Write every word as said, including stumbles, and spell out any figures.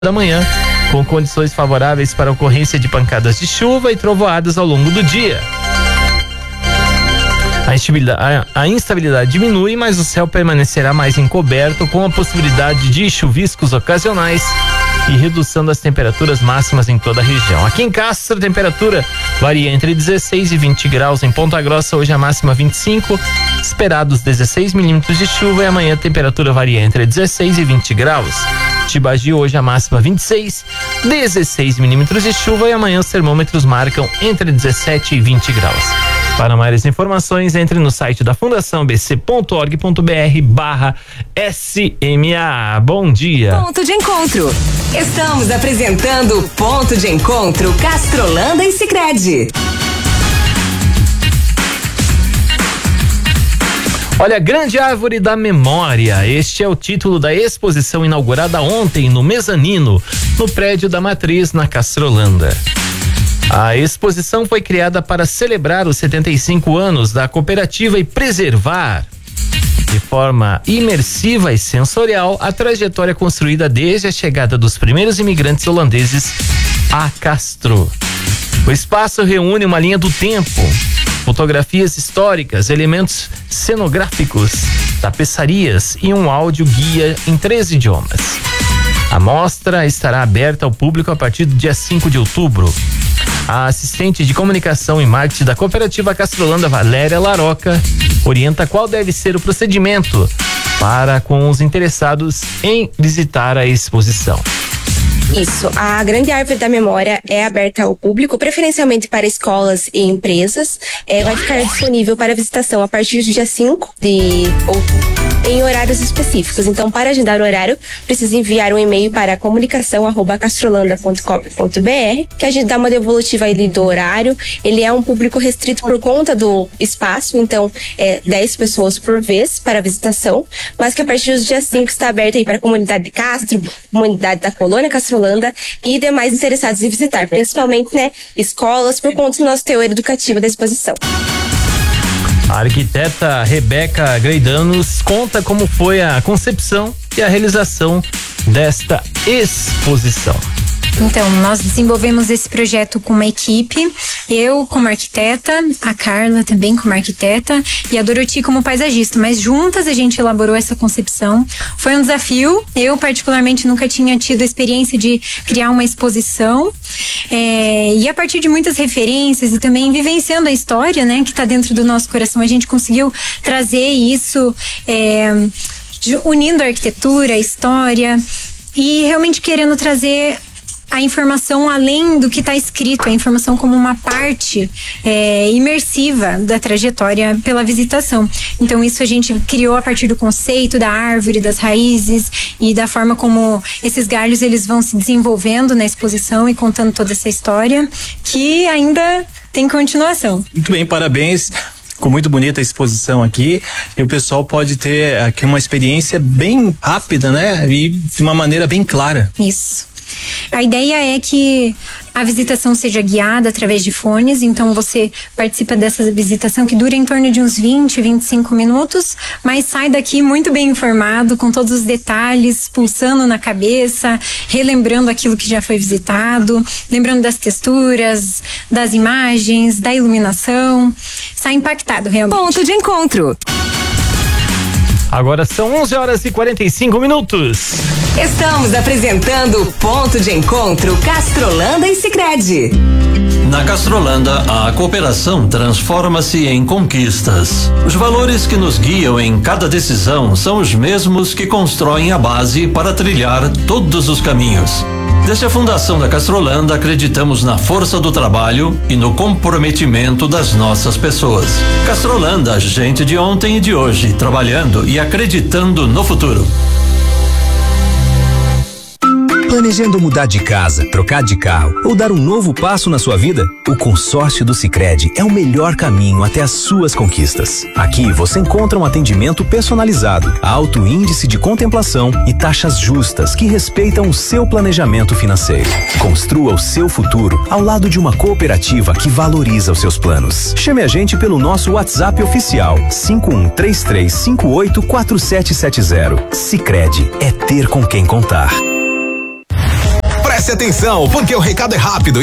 da manhã, com condições favoráveis para a ocorrência de pancadas de chuva e trovoadas ao longo do dia. A instabilidade, a, a instabilidade diminui, mas o céu permanecerá mais encoberto, com a possibilidade de chuviscos ocasionais e redução das temperaturas máximas em toda a região. Aqui em Castro, a temperatura varia entre dezesseis e vinte graus. Em Ponta Grossa, hoje a máxima vinte e cinco, esperados dezesseis milímetros de chuva, e amanhã a temperatura varia entre dezesseis e vinte graus. Tibagi, hoje a máxima vinte e seis, dezesseis milímetros de chuva, e amanhã os termômetros marcam entre dezessete e vinte graus. Para maiores informações, entre no site da fundação b c ponto org ponto b r barra S M A. Bom dia. Ponto de encontro. Estamos apresentando Ponto de Encontro Castrolanda e Sicredi. Olha, Grande Árvore da Memória, este é o título da exposição inaugurada ontem no mezanino, no prédio da Matriz, na Castrolanda. A exposição foi criada para celebrar os setenta e cinco anos da cooperativa e preservar, de forma imersiva e sensorial, a trajetória construída desde a chegada dos primeiros imigrantes holandeses a Castro. O espaço reúne uma linha do tempo, fotografias históricas, elementos cenográficos, tapeçarias e um áudio guia em três idiomas. A mostra estará aberta ao público a partir do dia cinco de outubro. A assistente de comunicação e marketing da cooperativa Castrolanda, Valéria Laroca, orienta qual deve ser o procedimento para com os interessados em visitar a exposição. Isso, a Grande Árvore da Memória é aberta ao público, preferencialmente para escolas e empresas. É, vai ficar disponível para visitação a partir do dia cinco de outubro, em horários específicos. Então, para agendar o horário, precisa enviar um e-mail para comunicação arroba castrolanda ponto com ponto b r, que a gente dá uma devolutiva ali do horário. Ele é um público restrito por conta do espaço, então é dez pessoas por vez para a visitação, mas que a partir do dia cinco está aberto aí para a comunidade de Castro, comunidade da Colônia Castrolanda e demais interessados em visitar, principalmente, né, escolas, por conta do nosso teor educativo da exposição. A arquiteta Rebeca Greidanos conta como foi a concepção e a realização desta exposição. Então, nós desenvolvemos esse projeto com uma equipe, eu como arquiteta, a Carla também como arquiteta e a Doroti como paisagista, mas juntas a gente elaborou essa concepção. Foi um desafio, eu particularmente nunca tinha tido a experiência de criar uma exposição, é, e a partir de muitas referências e também vivenciando a história, né, que está dentro do nosso coração, a gente conseguiu trazer isso, é, unindo a arquitetura, a história e realmente querendo trazer a informação além do que está escrito, a informação como uma parte é, imersiva da trajetória pela visitação. Então isso a gente criou a partir do conceito da árvore, das raízes e da forma como esses galhos eles vão se desenvolvendo na exposição e contando toda essa história que ainda tem continuação. Muito bem, parabéns. Ficou muito bonita a exposição aqui e o pessoal pode ter aqui uma experiência bem rápida, né? E de uma maneira bem clara. Isso. A ideia é que a visitação seja guiada através de fones, então você participa dessa visitação que dura em torno de uns vinte, vinte e cinco minutos, mas sai daqui muito bem informado, com todos os detalhes, pulsando na cabeça, relembrando aquilo que já foi visitado, lembrando das texturas, das imagens, da iluminação, sai impactado realmente. Ponto de encontro. Agora são onze horas e quarenta e cinco minutos. Estamos apresentando Ponto de Encontro Castrolanda e Sicredi. Na Castrolanda, a cooperação transforma-se em conquistas. Os valores que nos guiam em cada decisão são os mesmos que constroem a base para trilhar todos os caminhos. Desde a fundação da Castrolanda, acreditamos na força do trabalho e no comprometimento das nossas pessoas. Castrolanda, gente de ontem e de hoje, trabalhando e acreditando no futuro. Planejando mudar de casa, trocar de carro ou dar um novo passo na sua vida? O consórcio do Sicredi é o melhor caminho até as suas conquistas. Aqui você encontra um atendimento personalizado, alto índice de contemplação e taxas justas que respeitam o seu planejamento financeiro. Construa o seu futuro ao lado de uma cooperativa que valoriza os seus planos. Chame a gente pelo nosso WhatsApp oficial cinco um três três cinco oito quatro sete sete zero. Sicredi é ter com quem contar. Preste atenção, porque o recado é rápido